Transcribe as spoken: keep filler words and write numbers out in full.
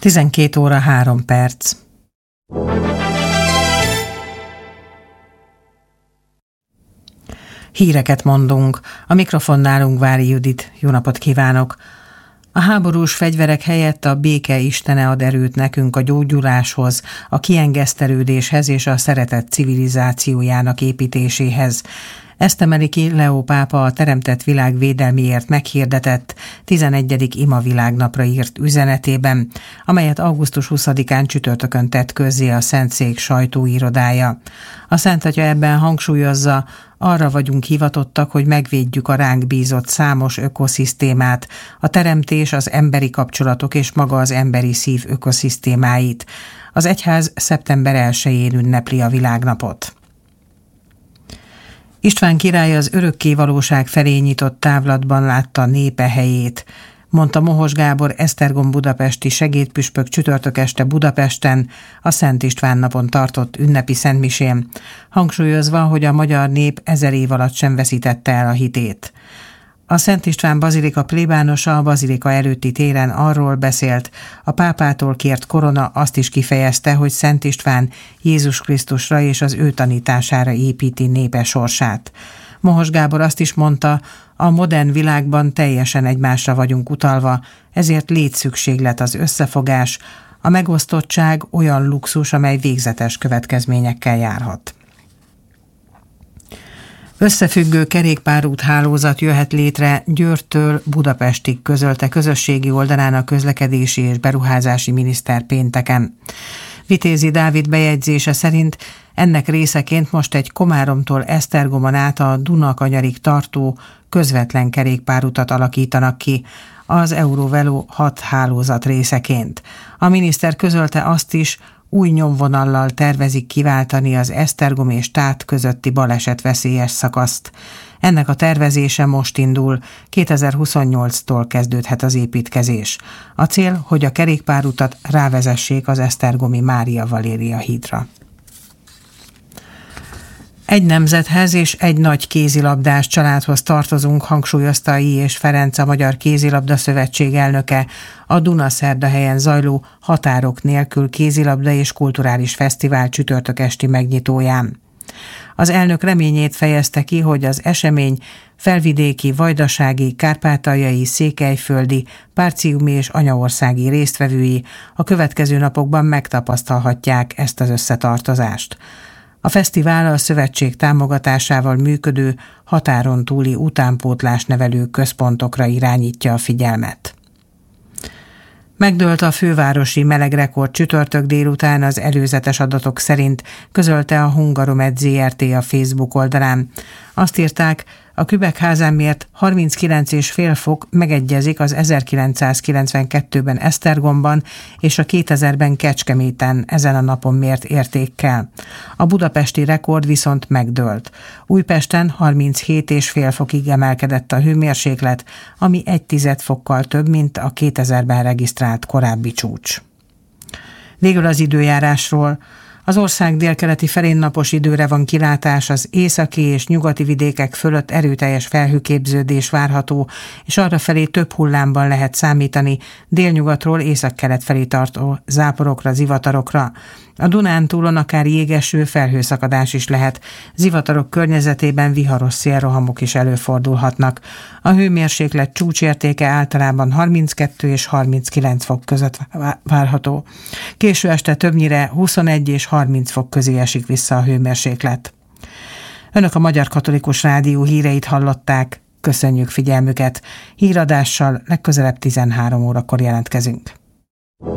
tizenkét óra három perc. Híreket mondunk. A mikrofonnál Ungvári Judit. Jó napot kívánok! A háborús fegyverek helyett a béke istene ad erőt nekünk a gyógyuláshoz, a kiengesztelődéshez és a szeretet civilizációjának építéséhez. Ezt emeli ki Leó pápa a teremtett világ védelméért meghirdetett tizenegyedik Ima világnapra írt üzenetében, amelyet augusztus huszadikán csütörtökön tett közzé a Szentszék sajtóirodája. A Szent Atya ebben hangsúlyozza, arra vagyunk hivatottak, hogy megvédjük a ránk bízott számos ökoszisztémát, a teremtés, az emberi kapcsolatok és maga az emberi szív ökoszisztémáit. Az egyház szeptember elsején ünnepli a világnapot. István király az örökké valóság felé nyitott távlatban látta népe helyét, mondta Mohos Gábor esztergom budapesti segédpüspök csütörtök este Budapesten a Szent István napon tartott ünnepi szentmisén, hangsúlyozva, hogy a magyar nép ezer év alatt sem veszítette el a hitét. A Szent István bazilika plébánosa a bazilika előtti téren arról beszélt, a pápától kért korona azt is kifejezte, hogy Szent István Jézus Krisztusra és az ő tanítására építi népe sorsát. Mohos Gábor azt is mondta, a modern világban teljesen egymásra vagyunk utalva, ezért létszükséglet az összefogás, a megosztottság olyan luxus, amely végzetes következményekkel járhat. Összefüggő kerékpárút hálózat jöhet létre Győrtől Budapestig, közölte közösségi oldalán a közlekedési és beruházási miniszter pénteken. Vitézi Dávid bejegyzése szerint ennek részeként most egy Komáromtól Esztergomon át a Dunakanyarig tartó közvetlen kerékpárutat alakítanak ki, az Eurovelo hat hálózat részeként. A miniszter közölte azt is, új nyomvonallal tervezik kiváltani az Esztergom és Tát közötti balesetveszélyes szakaszt. Ennek a tervezése most indul, kétezer-huszonnyolctól kezdődhet az építkezés. A cél, hogy a kerékpárutat rávezessék az esztergomi Mária Valéria hídra. Egy nemzethez és egy nagy kézilabdás családhoz tartozunk, hangsúlyozta I. és Ferenc, a Magyar Kézilabda Szövetség elnöke a Dunaszerdahelyen zajló Határok nélkül kézilabda és kulturális fesztivál csütörtök esti megnyitóján. Az elnök reményét fejezte ki, hogy az esemény felvidéki, vajdasági, kárpátaljai, székelyföldi, párciumi és anyaországi résztvevői a következő napokban megtapasztalhatják ezt az összetartozást. A fesztivál a szövetség támogatásával működő határon túli utánpótlás nevelő központokra irányítja a figyelmet. Megdőlt a fővárosi melegrekord csütörtök délután, az előzetes adatok szerint, közölte a Hungaromed zé er té a Facebook oldalán. Azt írták, a Kübekházán mért harminckilenc egész öt fok megegyezik az ezerkilencszázkilencvenkettőben Esztergomban és a kétezerben Kecskeméten ezen a napon mért értékkel. A budapesti rekord viszont megdőlt. Újpesten harminchét egész öt fokig emelkedett a hőmérséklet, ami egy tized fokkal több, mint a kétezerben regisztrált korábbi csúcs. Végül az időjárásról. Az ország délkeleti felén napos időre van kilátás, az északi és nyugati vidékek fölött erőteljes felhőképződés várható, és arrafelé több hullámban lehet számítani, délnyugatról északkelet felé tartó záporokra, zivatarokra. A Dunántúlon akár jégeső, felhőszakadás is lehet, zivatarok környezetében viharos szélrohamok is előfordulhatnak. A hőmérséklet csúcsértéke általában harminckettő és harminckilenc fok között várható. Késő este többnyire huszonegy és harminc fok közé esik vissza a hőmérséklet. Önök a Magyar Katolikus Rádió híreit hallották, köszönjük figyelmüket. Híradással legközelebb tizenhárom órakor jelentkezünk.